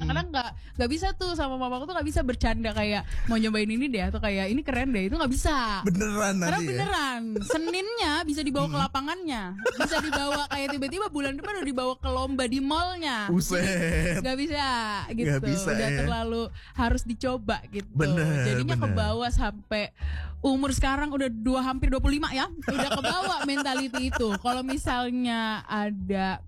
kadang-kadang nggak bisa tuh sama mamaku tuh nggak bisa bercanda kayak mau nyobain ini deh atau kayak ini keren deh, itu nggak bisa. Beneran Karena nanti beneran Seninnya bisa dibawa ke lapangannya, bisa dibawa kayak tiba-tiba bulan depan udah dibawa ke lomba di mallnya. Buset. Gak bisa gitu. Nggak bisa, udah ya. terlalu harus dicoba gitu. Bener, Jadinya bener. kebawa sampai umur sekarang udah hampir 25 ya. Udah kebawa mentality itu. Kalau misalnya ada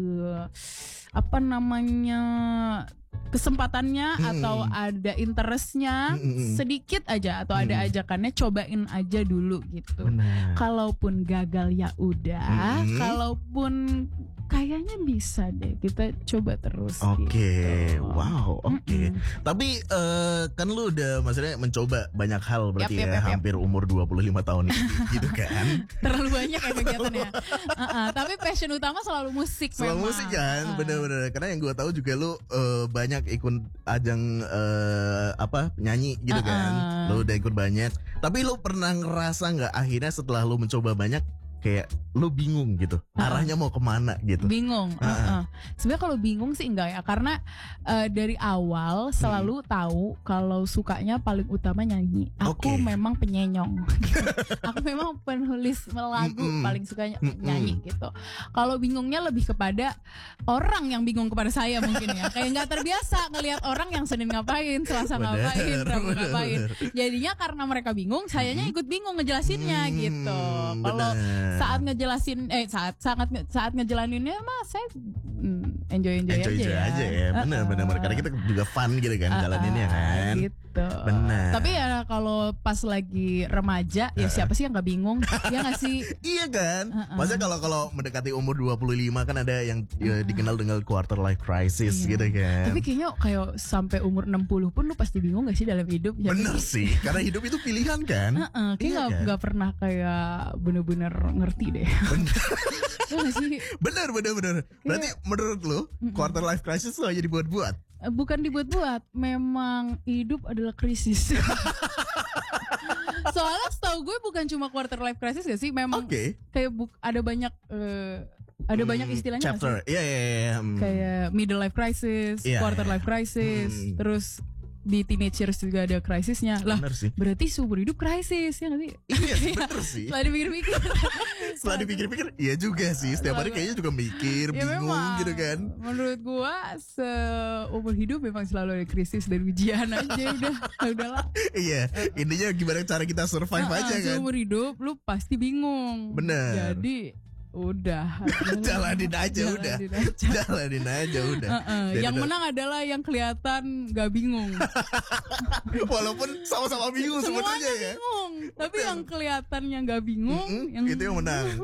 apa namanya kesempatannya atau ada interestnya sedikit aja atau ada ajakannya, cobain aja dulu gitu. Benar. Kalaupun gagal ya udah, kalaupun kayaknya bisa deh, kita coba terus. Oke, gitu. wow, oke. Tapi kan lu udah maksudnya mencoba banyak hal berarti Yap. hampir umur 25 tahun ini gitu kan. Terlalu banyak ya kegiatannya. Tapi passion utama selalu musik. Selalu memang. musik kan, bener-bener. Karena yang gue tahu juga lu banyak ikut ajang nyanyi gitu kan. Lu udah ikut banyak. Tapi lu pernah ngerasa nggak akhirnya setelah lu mencoba banyak kayak lu bingung gitu, arahnya mau kemana gitu? Bingung. Sebenarnya kalau bingung sih enggak ya, karena dari awal selalu tahu kalau sukanya paling utama nyanyi. Aku memang penyenyong. Aku memang penulis lagu, paling sukanya nyanyi gitu. Kalau bingungnya lebih kepada orang yang bingung kepada saya mungkin ya. Kayak nggak terbiasa ngelihat orang yang Senin ngapain, Selasa ngapain, Rabu ngapain. Jadinya karena mereka bingung, sayanya ikut bingung ngejelasinnya gitu. Kalau saat ngejelasin saat ngejalaninnya mah saya enjoy aja ya. Bener. Karena kita juga fun gitu kan jalaninnya kan. Gitu. Bener. Tapi ya kalau pas lagi remaja ya siapa sih yang nggak bingung? Ya nggak sih? Iya kan. Maksudnya kalau mendekati umur 25 kan ada yang dikenal dengan quarter life crisis gitu kan. Tapi kayaknya kayak sampai umur 60 pun lu pasti bingung gak sih dalam hidup? Bener sih, karena hidup itu pilihan kan. Kayaknya gak pernah kayak bener-bener ngerti deh. Ya gak sih? Bener. Berarti menurut lu quarter life crisis itu hanya dibuat-buat? Bukan dibuat-buat, memang hidup adalah krisis. Soalnya setahu gue bukan cuma quarter life crisis gak sih? Memang kayak ada banyak istilahnya chapter. gak sih? Iya. Kayak middle life crisis, quarter life crisis, terus di teenagers juga ada krisisnya lah. Berarti seumur hidup krisis ya nggak sih? Iya bener sih. Setelah dipikir-pikir, iya juga sih. Setiap hari kayaknya juga mikir, bingung memang, gitu kan. Menurut gua seumur hidup memang selalu ada krisis dan ujian aja udahlah. Iya, intinya gimana cara kita survive aja kan. Seumur hidup lu pasti bingung. Bener. Jadi udah jalanin aja udah. Yang menang adalah yang kelihatan gak bingung. Walaupun sama-sama bingung sebenarnya ya. Bingung, tapi yang kelihatannya gak bingung, itu yang menang.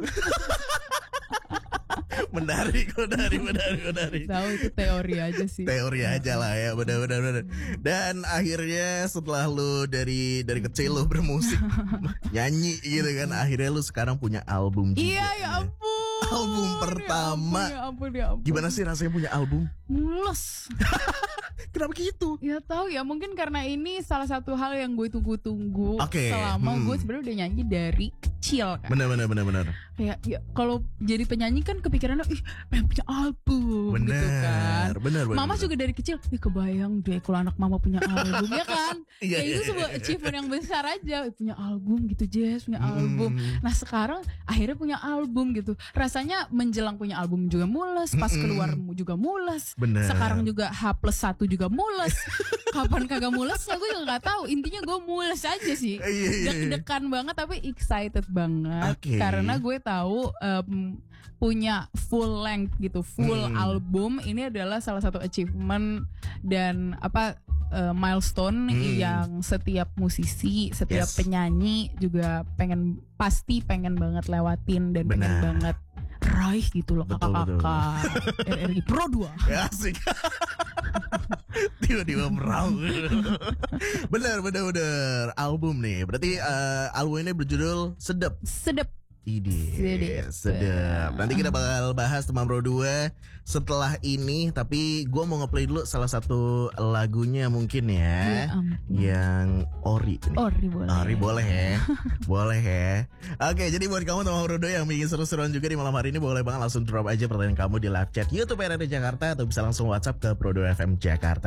Menarik. Tahu itu teori aja sih. Teori aja lah ya, benar. Dan akhirnya setelah lu dari kecil lu bermusik, nyanyi gitu kan, akhirnya lu sekarang punya album juga. Iya, ya ampun. Album pertama. Ya ampun. Gimana sih rasanya punya album? Mules. Kenapa gitu? Ya tahu ya, mungkin karena ini salah satu hal yang gue tunggu-tunggu selama gue sebenarnya udah nyanyi dari kecil kan. Benar. Kayak ya kalau jadi penyanyi kan kepikirannya pengen punya album gitu kan. Benar. Mama juga dari kecil, kebayang deh kalau anak mama punya album ya kan. Iya, itu sebuah achievement yang besar aja, punya album gitu Jess, punya album. Nah sekarang akhirnya punya album gitu. Rasanya menjelang punya album juga mules, pas keluar juga mules. Bener. Sekarang juga H+1 juga mules. Kapan kagak mulesnya gue juga gak tahu. Intinya gue mules aja sih. Deg-degan banget tapi excited banget karena gue tahu punya full length gitu, full album ini adalah salah satu achievement dan milestone yang setiap musisi, setiap penyanyi juga pasti pengen banget lewatin dan pengen banget raih gitu loh kakak-kakak RRI Pro 2. Ya, asik. Tiba-tiba merau. Bener album nih. Berarti album ini berjudul Sedep. Sedep. Nanti kita bakal bahas teman Pro 2 setelah ini. Tapi gue mau ngeplay dulu salah satu lagunya mungkin ya. Yang Ori nih. Ori boleh ya. Boleh ya. Oke, jadi buat kamu teman Pro 2 yang bikin seru-seruan juga di malam hari ini, boleh banget langsung drop aja pertanyaan kamu di live chat YouTube RRI Jakarta, atau bisa langsung WhatsApp ke Pro 2 FM Jakarta.